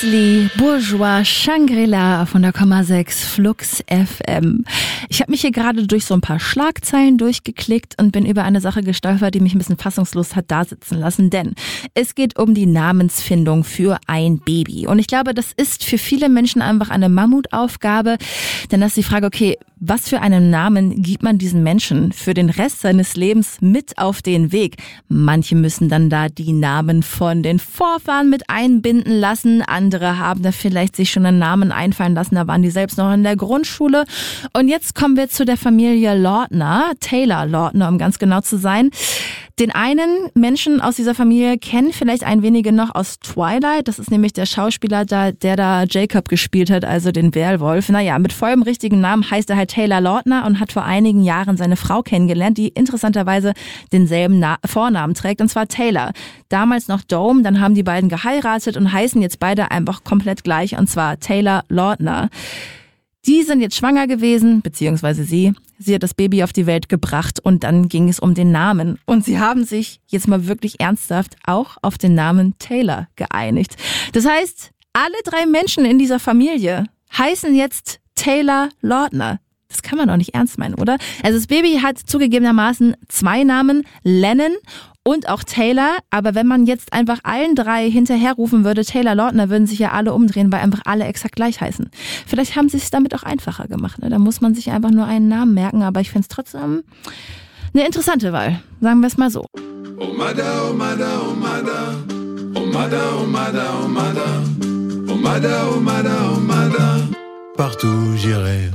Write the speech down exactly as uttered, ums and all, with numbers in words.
Lee Bourgeois Shangri-La von der Komma sechs Flux F M. Ich habe mich hier gerade durch so ein paar Schlagzeilen durchgeklickt und bin über eine Sache gestolpert, die mich ein bisschen fassungslos hat dasitzen lassen, denn es geht um die Namensfindung für ein Baby. Und ich glaube, das ist für viele Menschen einfach eine Mammutaufgabe, denn das ist die Frage, okay, was für einen Namen gibt man diesen Menschen für den Rest seines Lebens mit auf den Weg? Manche müssen dann da die Namen von den Vorfahren mit einbinden lassen. Andere haben da vielleicht sich schon einen Namen einfallen lassen. Da waren die selbst noch in der Grundschule. Und jetzt kommen wir zu der Familie Lautner, Taylor Lautner, um ganz genau zu sein. Den einen Menschen aus dieser Familie kennen vielleicht ein wenige noch aus Twilight. Das ist nämlich der Schauspieler, der, der da Jacob gespielt hat, also den Werwolf. Naja, mit vollem richtigen Namen heißt er halt Taylor Lautner und hat vor einigen Jahren seine Frau kennengelernt, die interessanterweise denselben Na- Vornamen trägt, und zwar Taylor. Damals noch Dome, dann haben die beiden geheiratet und heißen jetzt beide einfach komplett gleich, und zwar Taylor Lautner. Die sind jetzt schwanger gewesen, beziehungsweise sie. Sie hat das Baby auf die Welt gebracht und dann ging es um den Namen. Und sie haben sich jetzt mal wirklich ernsthaft auch auf den Namen Taylor geeinigt. Das heißt, alle drei Menschen in dieser Familie heißen jetzt Taylor Lautner. Das kann man doch nicht ernst meinen, oder? Also das Baby hat zugegebenermaßen zwei Namen, Lennon und auch Taylor. Aber wenn man jetzt einfach allen drei hinterherrufen würde, Taylor Lautner, würden sich ja alle umdrehen, weil einfach alle exakt gleich heißen. Vielleicht haben sie es damit auch einfacher gemacht. Ne? Da muss man sich einfach nur einen Namen merken. Aber ich finde es trotzdem eine interessante Wahl. Sagen wir es mal so. Oh Mada, oh Mada, oh Mada. Oh Mada, oh Mada, oh Mada. Oh Mada, oh Mada, oh Mada. Partout j'irai.